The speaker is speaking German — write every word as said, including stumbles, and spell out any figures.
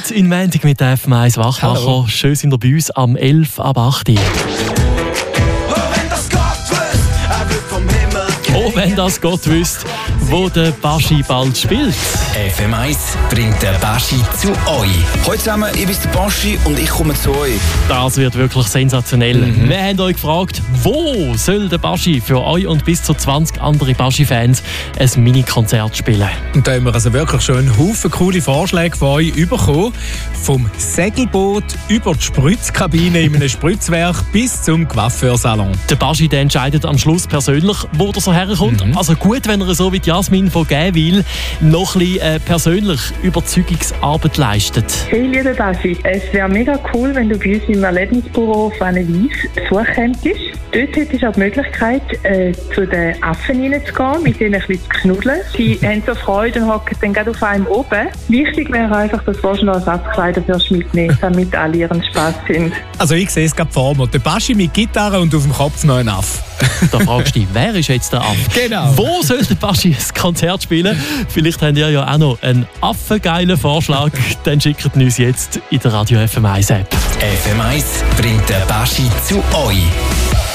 Heute in Montag mit der F M eins Wachmacher. Schön sind ihr bei uns am elf ab acht Uhr. Oh, wenn das Gott wüsste, wo der Baschi bald spielt. F M eins bringt der Baschi zu euch. Hallo zusammen, ich bin der Baschi und ich komme zu euch. Das wird wirklich sensationell. Mhm. Wir haben euch gefragt, wo soll der Baschi für euch und bis zu zwanzig andere Baschi-Fans ein Mini-Konzert spielen? Und da haben wir also wirklich schon einen Haufen coole Vorschläge von euch bekommen. Vom Segelboot über die Spritzkabine in einem Spritzwerk bis zum Coiffeursalon. Der Baschi der entscheidet am Schluss persönlich, wo er so herkommt. Mhm. Also gut, wenn er so wie die Jasmin von Gäwil noch ein bisschen äh, persönlich Überzeugungsarbeit leistet. Hey, lieber Baschi, es wäre mega cool, wenn du bei uns im Erlebnisbüro auf eine Weise Besuch könntest. Dort hättest du auch die Möglichkeit, äh, zu den Affen hineinzugehen, mit ihnen ein bisschen zu knuddeln. Sie haben so Freude und hocken dann gerade auf einem oben. Wichtig wäre einfach, dass du noch Ersatzkleider mitnehmen, damit alle ihren Spass sind. Also ich sehe es gerade vor mir. Der Baschi mit Gitarre und auf dem Kopf noch ein Aff. Da fragst du dich, wer ist jetzt der Aff? Genau. Wo soll der Baschi ein Konzert spielen? Vielleicht habt ihr ja auch noch einen affengeilen Vorschlag. Dann schickt uns jetzt in der Radio F M eins App. F M eins bringt der Baschi zu euch.